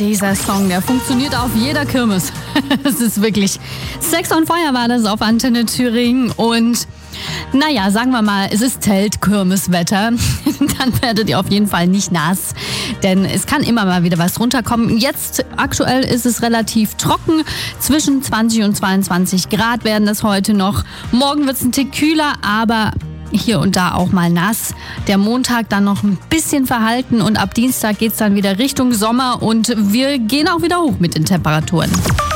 dieser Song, der funktioniert auf jeder Kirmes. Es ist wirklich Sex on Fire war das auf Antenne Thüringen und naja, sagen wir mal, es ist Zelt-Kirmeswetter. Dann werdet ihr auf jeden Fall nicht nass, denn es kann immer mal wieder was runterkommen. Jetzt aktuell ist es relativ trocken. Zwischen 20 und 22 Grad werden das heute noch. Morgen wird es ein Tick kühler, aber hier und da auch mal nass. Der Montag dann noch ein bisschen verhalten und ab Dienstag geht es dann wieder Richtung Sommer und wir gehen auch wieder hoch mit den Temperaturen.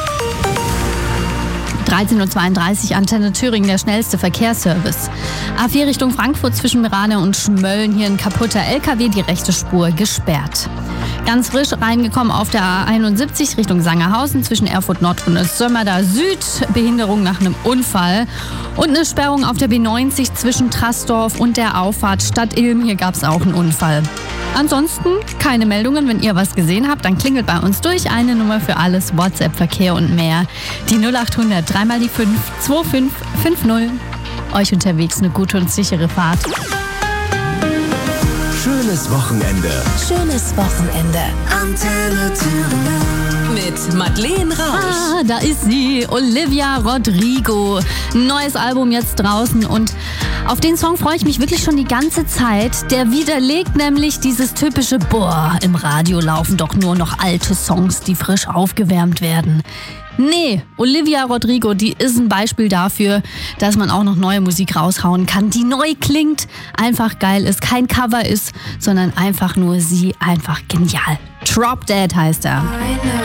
13.32 Uhr, Antenne Thüringen, der schnellste Verkehrsservice. A4 Richtung Frankfurt zwischen Meranau und Schmölln, hier ein kaputter LKW, die rechte Spur gesperrt. Ganz frisch reingekommen auf der A71 Richtung Sangerhausen zwischen Erfurt Nord und Sömmerda Süd. Behinderung nach einem Unfall. Und eine Sperrung auf der B90 zwischen Trassdorf und der Auffahrt Stadt Ilm. Hier gab es auch einen Unfall. Ansonsten keine Meldungen. Wenn ihr was gesehen habt, dann klingelt bei uns durch. Eine Nummer für alles, WhatsApp, Verkehr und mehr. Die 0800 3 mal die 5 2550. Euch unterwegs eine gute und sichere Fahrt. Schönes Wochenende. Schönes Wochenende. Antenne Thüringen. Mit Madeleine Rausch. Da ist sie, Olivia Rodrigo. Neues Album jetzt draußen und auf den Song freue ich mich wirklich schon die ganze Zeit. Der widerlegt nämlich dieses typische, im Radio laufen doch nur noch alte Songs, die frisch aufgewärmt werden. Nee, Olivia Rodrigo, die ist ein Beispiel dafür, dass man auch noch neue Musik raushauen kann, die neu klingt, einfach geil ist, kein Cover ist, sondern einfach nur sie, einfach genial. Drop Dead heißt er.